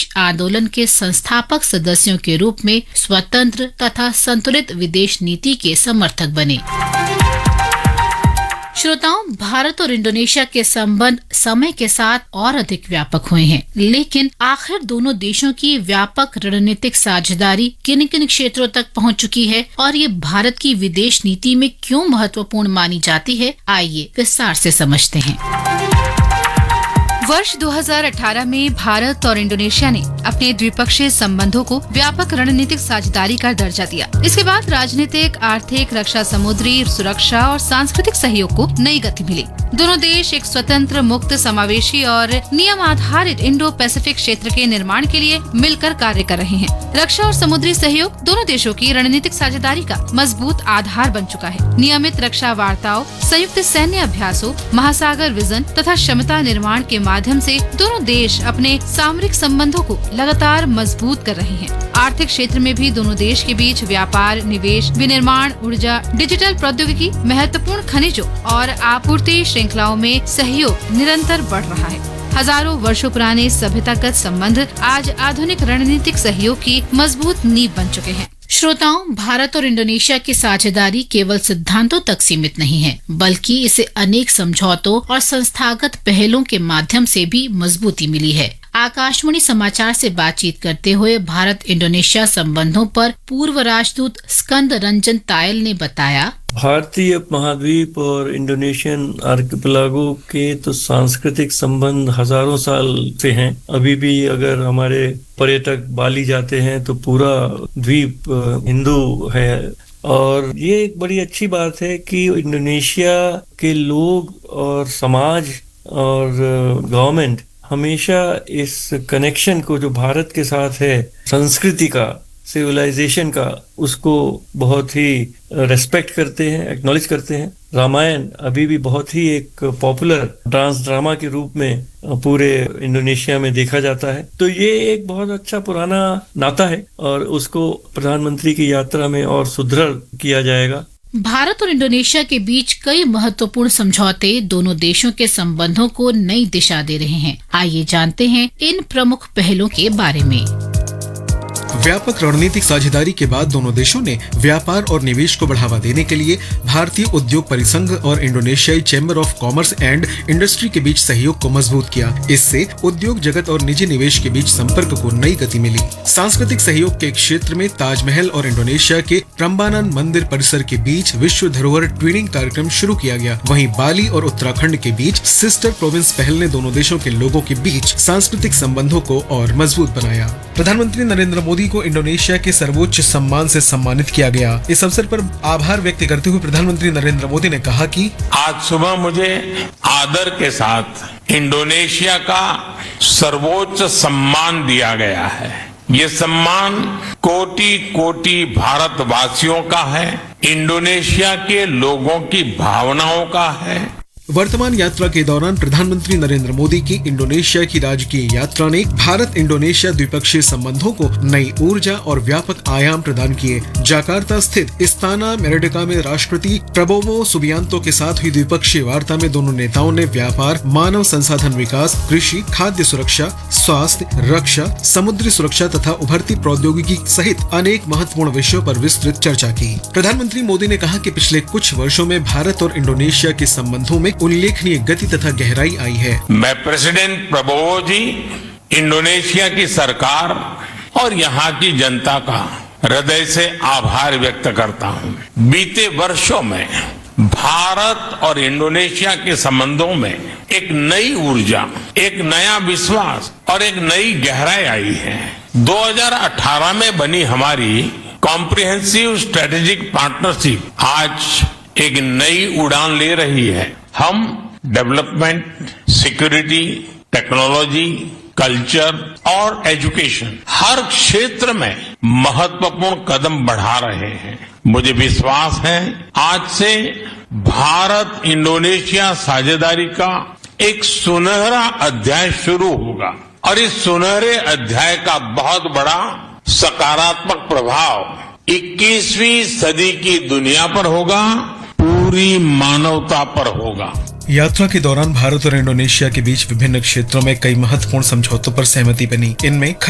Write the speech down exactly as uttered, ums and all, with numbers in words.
निरपेक्ष आंदोलन के संस्थापक सदस्यों के रूप में स्वतंत्र तथा संतुलित विदेश नीति के समर्थक बने। श्रोताओं, भारत और इंडोनेशिया के संबंध समय के साथ और अधिक व्यापक हुए हैं, लेकिन आखिर दोनों देशों की व्यापक रणनीतिक साझेदारी किन किन क्षेत्रों तक पहुंच चुकी है और ये भारत की विदेश नीति में क्यों महत्वपूर्ण मानी जाती है, आइए विस्तार से समझते हैं। वर्ष दो हज़ार अठारह में भारत और इंडोनेशिया ने अपने द्विपक्षीय संबंधों को व्यापक रणनीतिक साझेदारी का दर्जा दिया। इसके बाद राजनीतिक, आर्थिक, रक्षा, समुद्री सुरक्षा और सांस्कृतिक सहयोग को नई गति मिली। दोनों देश एक स्वतंत्र, मुक्त, समावेशी और नियम आधारित इंडो पैसिफिक क्षेत्र के निर्माण के लिए मिलकर कार्य कर रहे हैं। रक्षा और समुद्री सहयोग दोनों देशों की रणनीतिक साझेदारी का मजबूत आधार बन चुका है। नियमित रक्षा वार्ताओं, संयुक्त सैन्य अभ्यासों, महासागर विजन तथा क्षमता निर्माण के माध्यम से दोनों देश अपने सामरिक संबंधों को लगातार मजबूत कर रहे हैं। आर्थिक क्षेत्र में भी दोनों देश के बीच व्यापार, निवेश, विनिर्माण, ऊर्जा, डिजिटल प्रौद्योगिकी, महत्वपूर्ण खनिजों और आपूर्ति श्रृंखलाओं में सहयोग निरंतर बढ़ रहा है। हजारों वर्षों पुराने सभ्यतागत संबंध आज आधुनिक रणनीतिक सहयोग की मजबूत नींव बन चुके हैं। श्रोताओं, भारत और इंडोनेशिया की साझेदारी केवल सिद्धांतों तक सीमित नहीं है, बल्कि इसे अनेक समझौतों और संस्थागत पहलों के माध्यम से भी मजबूती मिली है। आकाशवाणी समाचार से बातचीत करते हुए भारत इंडोनेशिया संबंधों पर पूर्व राजदूत स्कंद रंजन तायल ने बताया, भारतीय उपमहाद्वीप और इंडोनेशियन आर्किपेलागो के तो सांस्कृतिक संबंध हजारों साल से हैं। अभी भी अगर हमारे पर्यटक बाली जाते हैं तो पूरा द्वीप हिंदू है और ये एक बड़ी अच्छी बात है कि इंडोनेशिया के लोग और समाज और गवर्नमेंट हमेशा इस कनेक्शन को जो भारत के साथ है, संस्कृति का, सिविलाइजेशन का, उसको बहुत ही रेस्पेक्ट करते हैं, एक्नॉलेज करते हैं। रामायण अभी भी बहुत ही एक पॉपुलर डांस ड्रामा के रूप में पूरे इंडोनेशिया में देखा जाता है। तो ये एक बहुत अच्छा पुराना नाता है और उसको प्रधानमंत्री की यात्रा में और सुदृढ़ किया जाएगा। भारत और इंडोनेशिया के बीच कई महत्वपूर्ण समझौते दोनों देशों के संबंधों को नई दिशा दे रहे हैं। आइए जानते हैं इन प्रमुख पहलों के बारे में। व्यापक रणनीतिक साझेदारी के बाद दोनों देशों ने व्यापार और निवेश को बढ़ावा देने के लिए भारतीय उद्योग परिसंघ और इंडोनेशियाई chamber of commerce and industry के बीच सहयोग को मजबूत किया। इससे उद्योग जगत और निजी निवेश के बीच संपर्क को नई गति मिली। सांस्कृतिक सहयोग के क्षेत्र में ताजमहल और इंडोनेशिया के प्रम्बानन मंदिर परिसर के बीच विश्व धरोहर ट्विनिंग कार्यक्रम शुरू किया गया। वहीं बाली और उत्तराखंड के बीच सिस्टर प्रोविंस पहल ने दोनों देशों के लोगों के बीच सांस्कृतिक संबंधों को और मजबूत बनाया। प्रधानमंत्री नरेंद्र मोदी को इंडोनेशिया के सर्वोच्च सम्मान से सम्मानित किया गया। इस अवसर पर आभार व्यक्त करते हुए प्रधानमंत्री नरेंद्र मोदी ने कहा कि आज सुबह मुझे आदर के साथ इंडोनेशिया का सर्वोच्च सम्मान दिया गया है। ये सम्मान कोटि कोटि भारतवासियों का है, इंडोनेशिया के लोगों की भावनाओं का है। वर्तमान यात्रा के दौरान प्रधानमंत्री नरेंद्र मोदी की इंडोनेशिया की राजकीय यात्रा ने भारत इंडोनेशिया द्विपक्षीय संबंधों को नई ऊर्जा और व्यापक आयाम प्रदान किए। जाकार्ता स्थित इस्ताना मेरडेका में राष्ट्रपति प्रबोवो सुबियांतो के साथ हुई द्विपक्षीय वार्ता में दोनों नेताओं ने व्यापार, मानव संसाधन विकास, कृषि, खाद्य सुरक्षा, स्वास्थ्य, रक्षा, समुद्री सुरक्षा तथा उभरती प्रौद्योगिकी सहित अनेक महत्वपूर्ण विषयों पर विस्तृत चर्चा की। प्रधानमंत्री मोदी ने कहा कि पिछले कुछ वर्षों में भारत और इंडोनेशिया के संबंधों में उल्लेखनीय गति तथा गहराई आई है। मैं प्रेसिडेंट प्रबोवो जी, इंडोनेशिया की सरकार और यहाँ की जनता का हृदय से आभार व्यक्त करता हूँ। बीते वर्षों में भारत और इंडोनेशिया के संबंधों में एक नई ऊर्जा, एक नया विश्वास और एक नई गहराई आई है। दो हज़ार अठारह में बनी हमारी कॉम्प्रिहेंसिव स्ट्रेटेजिक पार्टनरशिप आज एक नई उड़ान ले रही है। हम डेवलपमेंट, सिक्योरिटी, टेक्नोलॉजी, कल्चर और एजुकेशन हर क्षेत्र में महत्वपूर्ण कदम बढ़ा रहे हैं। मुझे विश्वास है आज से भारत इंडोनेशिया साझेदारी का एक सुनहरा अध्याय शुरू होगा और इस सुनहरे अध्याय का बहुत बड़ा सकारात्मक प्रभाव इक्कीसवीं सदी की दुनिया पर होगा, पूरी मानवता पर होगा। यात्रा के दौरान भारत और इंडोनेशिया के बीच विभिन्न क्षेत्रों में कई महत्वपूर्ण समझौतों पर सहमति बनी। इनमें